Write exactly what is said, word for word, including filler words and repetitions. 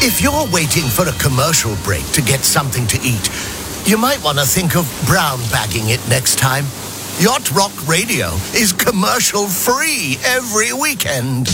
If you're waiting for a commercial break to get something to eat, you might want to think of brown bagging it next time. Yacht Rock Radio is commercial free every weekend.